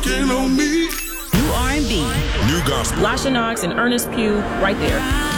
New R&B. New gospel. Lasha Knox and Ernest Pugh right there.